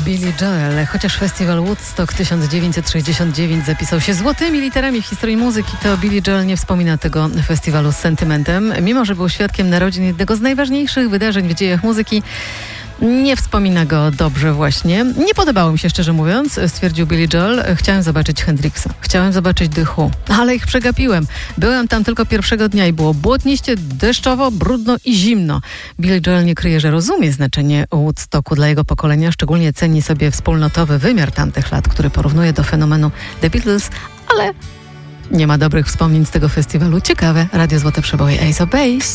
Billy Joel. Chociaż festiwal Woodstock 1969 zapisał się złotymi literami w historii muzyki, to Billy Joel nie wspomina tego festiwalu z sentymentem. Mimo że był świadkiem narodzin jednego z najważniejszych wydarzeń w dziejach muzyki, nie wspomina go dobrze właśnie. Nie podobało mi się, szczerze mówiąc, stwierdził Billy Joel. Chciałem zobaczyć Hendrixa, chciałem zobaczyć The Who, ale ich przegapiłem. Byłem tam tylko pierwszego dnia i było błotniście, deszczowo, brudno i zimno. Billy Joel nie kryje, że rozumie znaczenie Woodstocku dla jego pokolenia, szczególnie ceni sobie wspólnotowy wymiar tamtych lat, który porównuje do fenomenu The Beatles, ale nie ma dobrych wspomnień z tego festiwalu. Ciekawe, Radio Złote Przeboje, Ace of Base.